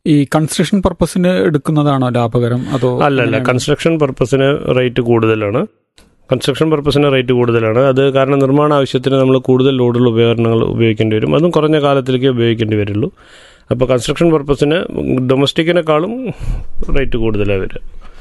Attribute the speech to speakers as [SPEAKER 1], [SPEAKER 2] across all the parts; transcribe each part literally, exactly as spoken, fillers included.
[SPEAKER 1] ഈ കൺസ്ട്രക്ഷൻ പർപ്പസിന് എടുക്കുന്നതാണോ ലാഭകരം അതോ?
[SPEAKER 2] അല്ലല്ല, കൺസ്ട്രക്ഷൻ പർപ്പസിന് റേറ്റ് കൂടുതലാണ്. കൺസ്ട്രക്ഷൻ പർപ്പസിന് റേറ്റ് കൂടുതലാണ്. അത് കാരണം നിർമ്മാണ ആവശ്യത്തിന് നമ്മൾ കൂടുതൽ ലോഡുള്ള ഉപകരണങ്ങൾ ഉപയോഗിക്കേണ്ടി വരും. അതും കുറഞ്ഞ കാലത്തിലേക്ക് ഉപയോഗിക്കേണ്ടി വരുള്ളൂ. അപ്പോൾ കൺസ്ട്രക്ഷൻ പർപ്പസിന് ഡൊമസ്റ്റിക്കിനേക്കാളും റേറ്റ് കൂടുതലാണ് വരിക.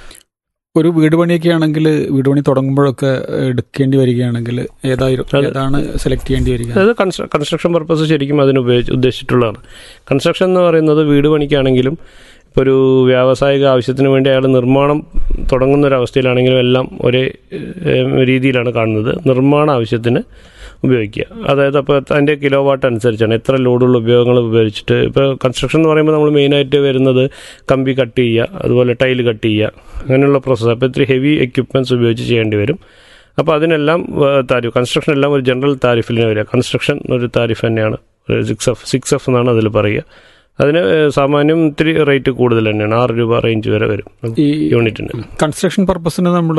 [SPEAKER 1] ഒരു വീട് പണിയൊക്കെ ആണെങ്കിൽ വീട് പണി തുടങ്ങുമ്പോഴൊക്കെ എടുക്കേണ്ടി വരികയാണെങ്കിൽ ഏതായിരുന്നു ഏതാണ് സെലക്ട് ചെയ്യേണ്ടി വരിക?
[SPEAKER 2] അതായത് കൺസ്ട്രക്ഷൻ പർപ്പസ് ശരിക്കും അതിന് ഉപയോഗിച്ച് ഉദ്ദേശിച്ചിട്ടുള്ളതാണ്. കൺസ്ട്രക്ഷൻ എന്ന് പറയുന്നത് വീട് പണിക്കാണെങ്കിലും ഇപ്പോൾ ഒരു വ്യാവസായിക ആവശ്യത്തിന് വേണ്ടി അയാൾ നിർമ്മാണം തുടങ്ങുന്ന ഒരവസ്ഥയിലാണെങ്കിലും എല്ലാം ഒരേ രീതിയിലാണ് കാണുന്നത്. നിർമ്മാണ ആവശ്യത്തിന് ഉപയോഗിക്കുക. അതായത് അപ്പോൾ അതിൻ്റെ കിലോ വാട്ട് അനുസരിച്ചാണ് എത്ര ലോഡുള്ള ഉപയോഗങ്ങൾ ഉപയോഗിച്ചിട്ട്. ഇപ്പോൾ കൺസ്ട്രക്ഷൻ എന്ന് പറയുമ്പോൾ നമ്മൾ മെയിനായിട്ട് വരുന്നത് കമ്പി കട്ട് ചെയ്യുക, അതുപോലെ ടൈല് കട്ട് ചെയ്യുക, അങ്ങനെയുള്ള പ്രോസസ്സ്. അപ്പോൾ ഇത്തിരി ഹെവി എക്യുപ്മെൻറ്റ്സ് ഉപയോഗിച്ച് ചെയ്യേണ്ടി വരും. അപ്പോൾ അതിനെല്ലാം താരിഫ്, കൺസ്ട്രക്ഷൻ എല്ലാം ഒരു ജനറൽ താരിഫിലാണ് വരിക. കൺസ്ട്രക്ഷൻ ഒരു താരിഫ് തന്നെയാണ്, ഒരു സിക്സ് എഫ് സിക്സ് എഫ് എന്നാണ് അതിൽ പറയുക. അതിന് സാമാന്യം ഇത്തിരി റേറ്റ് കൂടുതൽ തന്നെയാണ്, ആറ് രൂപ റേഞ്ച് വരെ വരും ഈ യൂണിറ്റിന്.
[SPEAKER 1] കൺസ്ട്രക്ഷൻ പർപ്പസിന് നമ്മൾ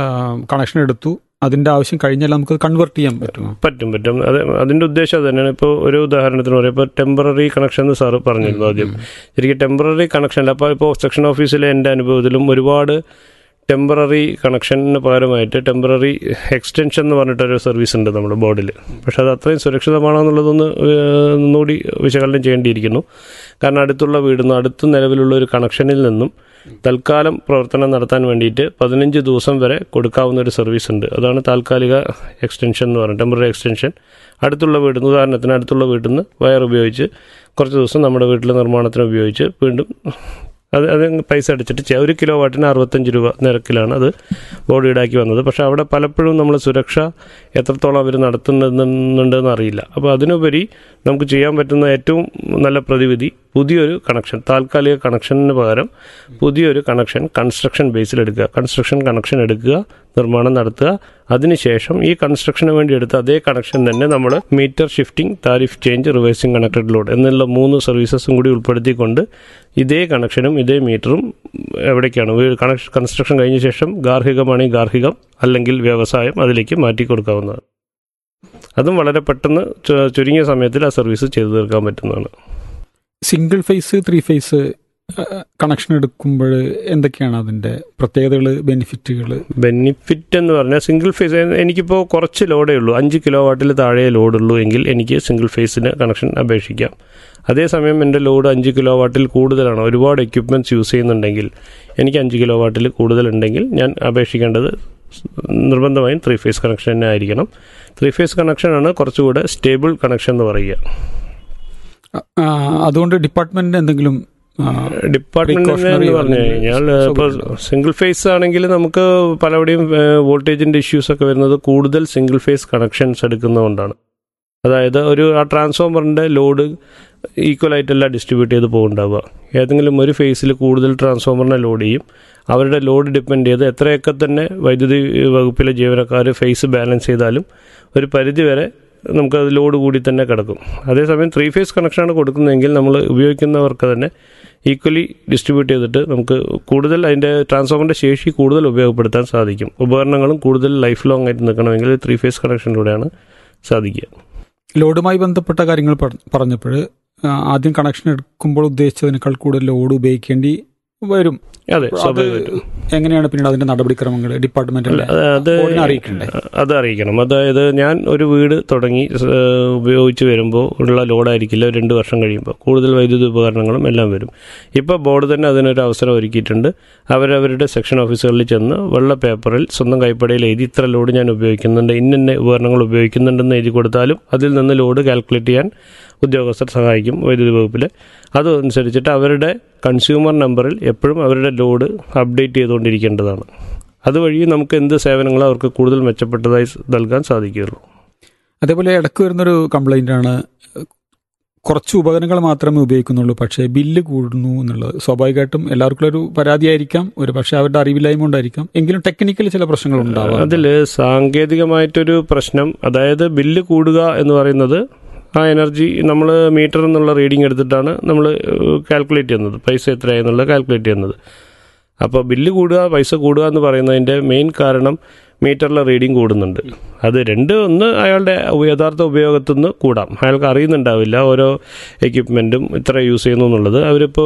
[SPEAKER 1] കണക്ഷൻ എടുത്തു, അതിൻ്റെ ആവശ്യം കഴിഞ്ഞാൽ നമുക്ക് കൺവേർട്ട് ചെയ്യാൻ പറ്റുമോ?
[SPEAKER 2] പറ്റും പറ്റും അത് അതിൻ്റെ ഉദ്ദേശം അത് തന്നെയാണ്. ഇപ്പോൾ ഒരു ഉദാഹരണത്തിന് പറയാം, ഇപ്പോൾ ടെമ്പററി കണക്ഷൻ എന്ന് സാറ് പറഞ്ഞിരുന്നു ആദ്യം. ശരിക്കും ടെമ്പററി കണക്ഷൻ അല്ല. അപ്പോൾ ഇപ്പോൾ സെക്ഷൻ ഓഫീസിലെ എൻ്റെ അനുഭവത്തിലും ഒരുപാട് ടെമ്പററി കണക്ഷന് പകരമായിട്ട് ടെമ്പററി എക്സ്റ്റൻഷൻ എന്ന് പറഞ്ഞിട്ടൊരു സർവീസ് ഉണ്ട് നമ്മുടെ ബോർഡിൽ. പക്ഷേ അത് അത്രയും സുരക്ഷിതമാണോ എന്നുള്ളതൊന്ന് ഒന്നുകൂടി വിശകലനം ചെയ്യേണ്ടിയിരിക്കുന്നു. കാരണം അടുത്തുള്ള വീടിൽ നിന്ന് അടുത്ത നിലവിലുള്ള ഒരു കണക്ഷനിൽ നിന്നും തൽക്കാലം പ്രവർത്തനം നടത്താൻ വേണ്ടിയിട്ട് പതിനഞ്ച് ദിവസം വരെ കൊടുക്കാവുന്ന ഒരു സർവീസ് ഉണ്ട്. അതാണ് താൽക്കാലിക എക്സ്റ്റൻഷൻ എന്ന് പറയുന്നത്, ടെമ്പററി എക്സ്റ്റൻഷൻ. അടുത്തുള്ള വീട്ടിൽ നിന്ന്, ഉദാഹരണത്തിന് അടുത്തുള്ള വീട്ടിൽ നിന്ന് വയർ ഉപയോഗിച്ച് കുറച്ച് ദിവസം നമ്മുടെ വീട്ടിലെ നിർമ്മാണത്തിന് ഉപയോഗിച്ച് വീണ്ടും അത് അത് പൈസ അടിച്ചിട്ട് ചെയ്യാം. ഒരു കിലോ വാട്ടിന് അറുപത്തഞ്ച് രൂപ നിരക്കിലാണ് അത് ബോർഡ് ഈടാക്കി വന്നത്. പക്ഷേ അവിടെ പലപ്പോഴും നമ്മൾ സുരക്ഷ എത്രത്തോളം അവർ നടത്തുന്നുണ്ടെന്ന് അറിയില്ല. അപ്പോൾ അതിനുപരി നമുക്ക് ചെയ്യാൻ പറ്റുന്ന ഏറ്റവും നല്ല പ്രതിവിധി പുതിയൊരു കണക്ഷൻ, താൽക്കാലിക കണക്ഷന് പകരം പുതിയൊരു കണക്ഷൻ കൺസ്ട്രക്ഷൻ ബേസിൽ എടുക്കുക. കൺസ്ട്രക്ഷൻ കണക്ഷൻ എടുക്കുക, നിർമ്മാണം നടത്തുക. അതിനുശേഷം ഈ കൺസ്ട്രക്ഷന് വേണ്ടി എടുത്ത അതേ കണക്ഷൻ തന്നെ നമ്മൾ metre shifting, tariff change, reversing connected load എന്നുള്ള മൂന്ന് സർവീസസും കൂടി ഉൾപ്പെടുത്തിക്കൊണ്ട് ഇതേ കണക്ഷനും ഇതേ മീറ്ററും എവിടേക്കാണ് കണക്ഷൻ കൺസ്ട്രക്ഷൻ കഴിഞ്ഞ ശേഷം ഗാർഹികമാണെങ്കിൽ ഗാർഹികം, അല്ലെങ്കിൽ വ്യവസായം, അതിലേക്ക് മാറ്റി കൊടുക്കാവുന്നതാണ്. അതും വളരെ പെട്ടെന്ന് ചുരുങ്ങിയ സമയത്തിൽ ആ സർവീസ് ചെയ്തു തീർക്കാൻ പറ്റുന്നതാണ്.
[SPEAKER 1] Single phase, three phase connection എടുക്കുമ്പോൾ എന്തൊക്കെയാണ് അതിൻ്റെ പ്രത്യേകതകൾ, ബെനിഫിറ്റുകൾ?
[SPEAKER 2] ബെനിഫിറ്റ് എന്ന് പറഞ്ഞാൽ സിംഗിൾ ഫേസ് എനിക്കിപ്പോൾ കുറച്ച് ലോഡേ ഉള്ളൂ, അഞ്ച് കിലോ വാട്ടിൽ താഴെ ലോഡുള്ളൂ എങ്കിൽ എനിക്ക് സിംഗിൾ ഫേസിന് കണക്ഷൻ അപേക്ഷിക്കാം. അതേസമയം എൻ്റെ ലോഡ് അഞ്ച് കിലോ വാട്ടിൽ കൂടുതലാണ്, ഒരുപാട് എക്യുപ്മെൻറ്റ്സ് യൂസ് ചെയ്യുന്നുണ്ടെങ്കിൽ, എനിക്ക് അഞ്ച് കിലോ വാട്ടിൽ കൂടുതലുണ്ടെങ്കിൽ ഞാൻ അപേക്ഷിക്കേണ്ടത് നിർബന്ധമായും ത്രീ ഫേസ് കണക്ഷൻ തന്നെ ആയിരിക്കണം. ത്രീ ഫേസ് കണക്ഷനാണ് കുറച്ചുകൂടെ സ്റ്റേബിൾ കണക്ഷൻ എന്ന് പറയുക.
[SPEAKER 1] അതുകൊണ്ട് ഡിപ്പാർട്ട്മെൻറ്റിന് എന്തെങ്കിലും
[SPEAKER 2] ഡിപ്പാർട്ട്മെന്റ് എന്ന് പറഞ്ഞു കഴിഞ്ഞാൽ ഇപ്പോൾ സിംഗിൾ ഫേസ് ആണെങ്കിൽ നമുക്ക് പലവിടെയും വോൾട്ടേജിൻ്റെ ഇഷ്യൂസൊക്കെ വരുന്നത് കൂടുതൽ സിംഗിൾ ഫേസ് കണക്ഷൻസ് എടുക്കുന്നതുകൊണ്ടാണ്. അതായത് ഒരു ആ ട്രാൻസ്ഫോമറിൻ്റെ ലോഡ് ഈക്വലായിട്ടല്ല ഡിസ്ട്രിബ്യൂട്ട് ചെയ്ത് പോകുന്നുണ്ടാവുക. ഏതെങ്കിലും ഒരു ഫേസിൽ കൂടുതൽ ട്രാൻസ്ഫോമറിനെ ലോഡ് ചെയ്യും. അവരുടെ ലോഡ് ഡിപ്പെൻഡ് ചെയ്ത് എത്രയൊക്കെ തന്നെ വൈദ്യുതി വകുപ്പിലെ ജീവനക്കാർ ഫേസ് ബാലൻസ് ചെയ്താലും ഒരു പരിധി വരെ നമുക്കത് ലോഡ് കൂടി തന്നെ കിടക്കും. അതേസമയം ത്രീ ഫേസ് കണക്ഷനാണ് കൊടുക്കുന്നതെങ്കിൽ നമ്മൾ ഉപയോഗിക്കുന്നവർക്ക് തന്നെ ഈക്വലി ഡിസ്ട്രിബ്യൂട്ട് ചെയ്തിട്ട് നമുക്ക് കൂടുതൽ അതിൻ്റെ ട്രാൻസ്ഫോമറിൻ്റെ ശേഷി കൂടുതൽ ഉപയോഗപ്പെടുത്താൻ സാധിക്കും. ഉപകരണങ്ങളും കൂടുതൽ ലൈഫ് ലോങ് ആയിട്ട് നിൽക്കണമെങ്കിൽ ത്രീ ഫേസ് കണക്ഷനിലൂടെയാണ് സാധിക്കുക.
[SPEAKER 1] ലോഡുമായി ബന്ധപ്പെട്ട കാര്യങ്ങൾ പറഞ്ഞപ്പോൾ ആദ്യം കണക്ഷൻ എടുക്കുമ്പോൾ ഉദ്ദേശിച്ചതിനേക്കാൾ കൂടുതൽ ലോഡ് ഉപയോഗിക്കേണ്ടി വരും.
[SPEAKER 2] അതെ, സ്വാഭാവികമായിട്ടും.
[SPEAKER 1] എങ്ങനെയാണ് പിന്നീട് അതിന്റെ നടപടിക്രമങ്ങൾ ഡിപ്പാർട്ട്മെന്റ്
[SPEAKER 2] അത്
[SPEAKER 1] അറിയിക്കണ്ടേ?
[SPEAKER 2] അത് അറിയിക്കണം. അതായത് ഞാൻ ഒരു വീട് തുടങ്ങി ഉപയോഗിച്ച് വരുമ്പോൾ ഉള്ള ലോഡായിരിക്കില്ല രണ്ട് വർഷം കഴിയുമ്പോൾ കൂടുതൽ വൈദ്യുതി ഉപകരണങ്ങളും എല്ലാം വരും. ഇപ്പോൾ ബോർഡ് തന്നെ അതിനൊരു അവസരം ഒരുക്കിയിട്ടുണ്ട്. അവരവരുടെ സെക്ഷൻ ഓഫീസുകളിൽ ചെന്ന് വെള്ള പേപ്പറിൽ സ്വന്തം കൈപ്പടയിൽ എഴുതി ഇത്ര ലോഡ് ഞാൻ ഉപയോഗിക്കുന്നുണ്ട്, ഇന്ന ഉപകരണങ്ങൾ ഉപയോഗിക്കുന്നുണ്ടെന്ന് എഴുതി കൊടുത്താലും അതിൽ നിന്ന് ലോഡ് കാൽക്കുലേറ്റ് ചെയ്യാൻ ഉദ്യോഗസ്ഥർ സഹായിക്കും വൈദ്യുതി വകുപ്പിൽ. അതനുസരിച്ചിട്ട് അവരുടെ കൺസ്യൂമർ നമ്പറിൽ എപ്പോഴും അവരുടെ ലോഡ് അപ്ഡേറ്റ് ചെയ്തുകൊണ്ടിരിക്കേണ്ടതാണ്. അതുവഴി നമുക്ക് എന്ത് സേവനങ്ങളും അവർക്ക് കൂടുതൽ മെച്ചപ്പെട്ടതായി നൽകാൻ സാധിക്കുകയുള്ളൂ.
[SPEAKER 1] അതേപോലെ ഇടയ്ക്ക് വരുന്നൊരു കംപ്ലൈൻ്റാണ് കുറച്ച് ഉപകരണങ്ങൾ മാത്രമേ ഉപയോഗിക്കുന്നുള്ളൂ, പക്ഷേ ബില്ല് കൂടുന്നു എന്നുള്ളത്. സ്വാഭാവികമായിട്ടും എല്ലാവർക്കും ഒരു പരാതിയായിരിക്കാം, ഒരു പക്ഷേ അവരുടെ അറിവില്ലായ്മ കൊണ്ടായിരിക്കാം. എങ്കിലും ടെക്നിക്കലി ചില പ്രശ്നങ്ങൾ ഉണ്ടാവും.
[SPEAKER 2] അതിൽ സാങ്കേതികമായിട്ടൊരു പ്രശ്നം, അതായത് ബില്ല് കൂടുക എന്ന് പറയുന്നത് ആ എനർജി നമ്മൾ മീറ്റർ എന്നുള്ള റീഡിങ് എടുത്തിട്ടാണ് നമ്മൾ കാൽക്കുലേറ്റ് ചെയ്യുന്നത്, പൈസ എത്രയാണെന്നുള്ളത് കാൽക്കുലേറ്റ് ചെയ്യുന്നത്. അപ്പോൾ ബില്ല് കൂടുക, പൈസ കൂടുക എന്ന് പറയുന്നതിൻ്റെ മെയിൻ കാരണം മീറ്ററിലെ റീഡിങ് കൂടുന്നുണ്ട്. അത് രണ്ട്, ഒന്ന് അയാളുടെ യഥാർത്ഥ ഉപയോഗത്തിൽ നിന്ന് കൂടാം, അയാൾക്ക് അറിയുന്നുണ്ടാവില്ല ഓരോ എക്യുപ്മെൻറ്റും ഇത്ര യൂസ് ചെയ്യുന്നു എന്നുള്ളത്. അവരിപ്പോൾ